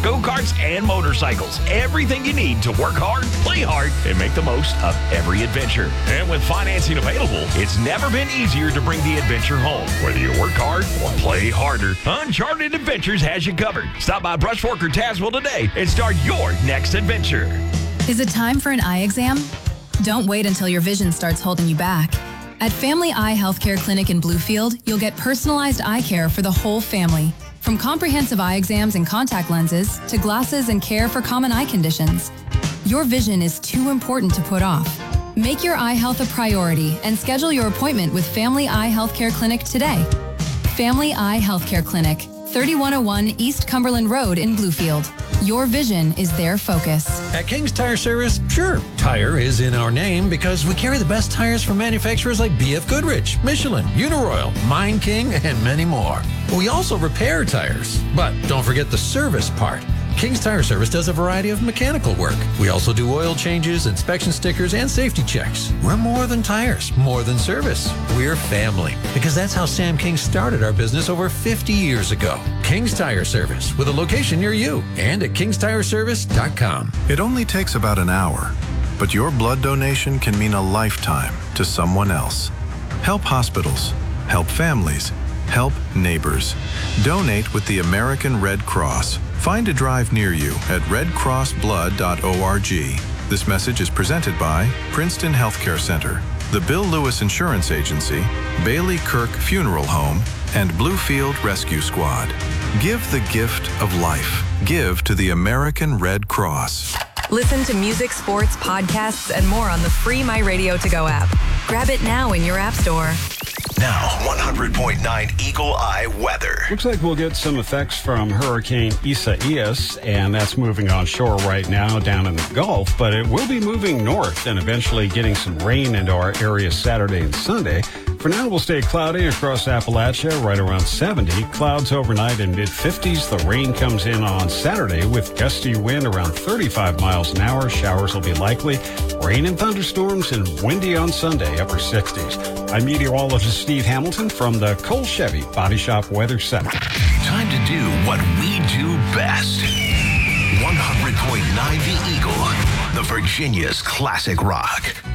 go-karts, and motorcycles. Everything you need to work hard, play hard, and make the most of every adventure. And with financing available, it's never been easier to bring the adventure home. Whether you work hard or play harder, Uncharted Adventures has you covered. Stop by Brush Fork or Tazewell today and start your next adventure. Is it time for an eye exam? Don't wait until your vision starts holding you back. At Family Eye Healthcare Clinic in Bluefield, you'll get personalized eye care for the whole family. From comprehensive eye exams and contact lenses to glasses and care for common eye conditions. Your vision is too important to put off. Make your eye health a priority and schedule your appointment with Family Eye Healthcare Clinic today. Family Eye Healthcare Clinic, 3101 East Cumberland Road in Bluefield. Your vision is their focus. At King's Tire Service, sure, tire is in our name because we carry the best tires from manufacturers like BF Goodrich, Michelin, Uniroyal, Mine King, and many more. We also repair tires, but don't forget the service part. King's Tire Service does a variety of mechanical work. We also do oil changes, inspection stickers, and safety checks. We're more than tires, more than service. We're family, because that's how Sam King started our business over 50 years ago. King's Tire Service, with a location near you, and at kingstireservice.com. It only takes about an hour, but your blood donation can mean a lifetime to someone else. Help hospitals, help families, help neighbors. Donate with the American Red Cross. Find a drive near you at redcrossblood.org. This message is presented by Princeton Healthcare Center, the Bill Lewis Insurance Agency, Bailey Kirk Funeral Home, and Bluefield Rescue Squad. Give the gift of life. Give to the American Red Cross. Listen to music, sports, podcasts, and more on the free My Radio To Go app. Grab it now in your app store. Now, 100.9 Eagle Eye weather. Looks like we'll get some effects from Hurricane Isaias, and that's moving on shore right now down in the Gulf, but it will be moving north and eventually getting some rain into our area Saturday and Sunday. For now, we'll stay cloudy across Appalachia, right around 70. Clouds overnight in mid-50s. The rain comes in on Saturday with gusty wind around 35 miles an hour. Showers will be likely. Rain and thunderstorms and windy on Sunday, upper 60s. I'm meteorologist Steve Hamilton from the Cole Chevy Body Shop Weather Center. Time to do what we do best. 100.9 The Eagle, the Virginia's classic rock.